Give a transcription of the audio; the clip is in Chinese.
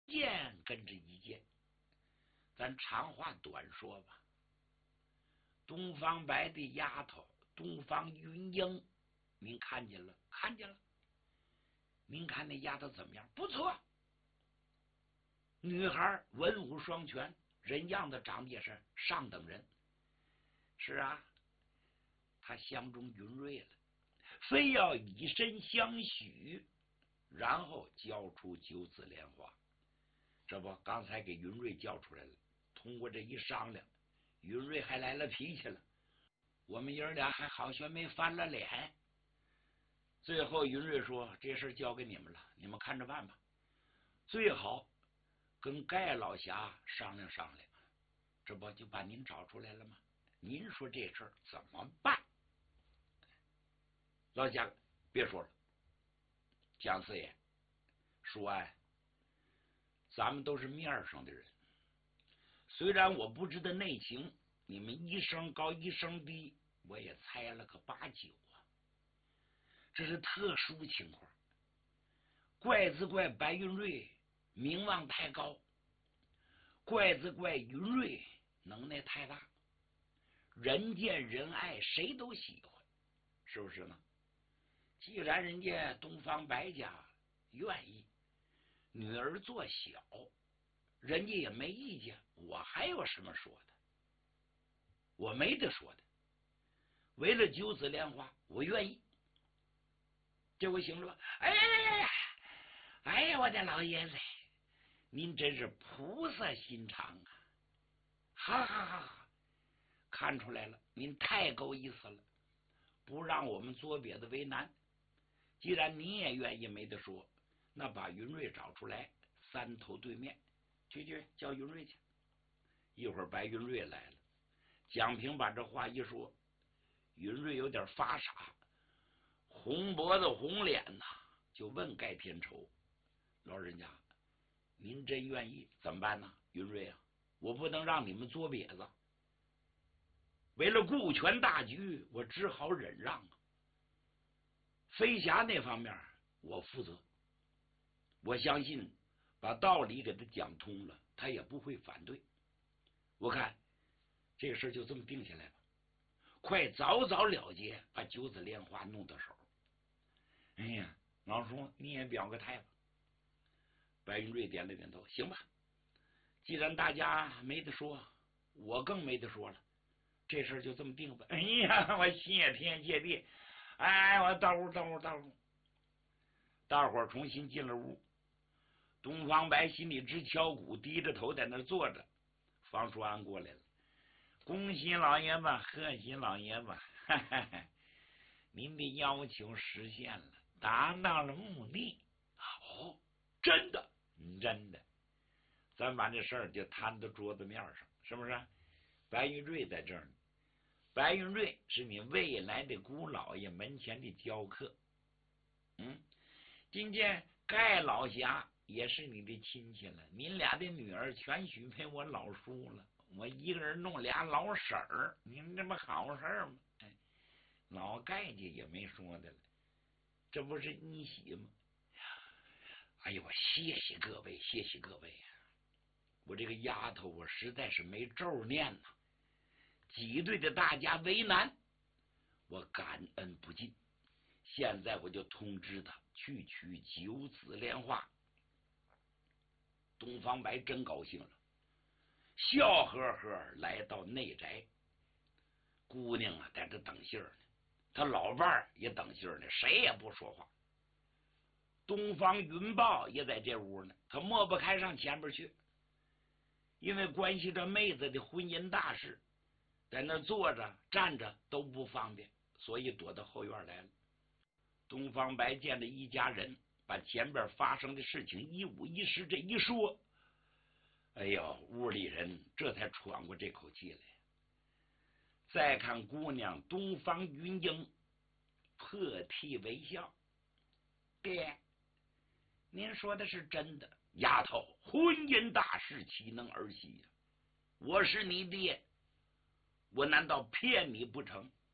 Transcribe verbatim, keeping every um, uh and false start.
件跟着一件，咱长话短说吧。东方白的丫头东方云英，您看见了？看见了。您看那丫头怎么样？不错，女孩文武双全，人样子长得也是上等人。是啊，他相中云瑞了，非要以身相许，然后交出九子莲花。这不，刚才给云瑞叫出来了。通过这一商量，云瑞还来了脾气了。我们爷儿俩还好悬没翻了脸。最后云瑞说：“这事交给你们了，你们看着办吧。最好跟盖老侠商量商量。这不就把您找出来了吗？您说这事儿怎么办？”老贾，别说了，蒋四爷，说哎，咱们都是面上的人，虽然我不知道内情，你们一声高一声低，我也猜了个八九啊。这是特殊情况，怪只怪白云瑞名望太高，怪只怪云瑞能耐太大，人见人爱，谁都喜欢，是不是呢？既然人家东方白家愿意，女儿做小，人家也没意见，我还有什么说的？我没得说的。为了九子莲花，我愿意。这回行了吧？哎呀呀呀！哎呀，我的老爷子，您真是菩萨心肠啊！哈哈哈哈！看出来了，您太够意思了，不让我们左瘪子为难。既然你也愿意，没得说，那把云瑞找出来，三头对面，去去叫云瑞去。一会儿白云瑞来了，蒋平把这话一说，云瑞有点发傻，红脖子红脸呐，就问盖天仇：“老人家，您真愿意怎么办呢？”云瑞啊，我不能让你们作瘪子，为了顾全大局，我只好忍让啊。飞侠那方面我负责，我相信把道理给他讲通了，他也不会反对。我看这个事就这么定下来吧，快早早了结，把九子莲花弄到手。哎呀，老叔你也表个态吧。白云瑞点了点头，行吧，既然大家没得说，我更没得说了，这事就这么定吧。哎呀，我谢天谢地。哎，我到屋，到屋，到屋。大伙儿重新进了屋。东方白心里直敲鼓，低着头在那坐着。方叔安过来了，恭喜老爷子，贺喜老爷子，哈哈哈，您的要求实现了，达到了目的。哦，真的，真的，咱把这事儿就摊到桌子面上，是不是？白云瑞在这儿呢。白云瑞是你未来的姑老爷门前的教客，嗯，今天盖老侠也是你的亲戚了，您俩的女儿全许配我老叔了，我一个人弄俩老婶儿，您这不好事吗？哎，老盖家也没说的了，这不是逆喜吗？哎呦，我谢谢各位，谢谢各位啊！我这个丫头，我实在是没咒念呐。挤兑的大家为难，我感恩不尽。现在我就通知他去取九子莲花。东方白真高兴了，笑呵呵来到内宅。姑娘啊，在这等信儿呢，他老伴儿也等信儿呢，谁也不说话。东方云豹也在这屋呢，他抹不开上前边去，因为关系着妹子的婚姻大事。在那坐着站着都不方便，所以躲到后院来了。东方白见了一家人，把前边发生的事情一五一十这一说，哎呦，屋里人这才喘过这口气来。再看姑娘东方云英，破涕为笑：“爹，您说的是真的？丫头，婚姻大事岂能儿戏呀？我是你爹，我难道骗你不成？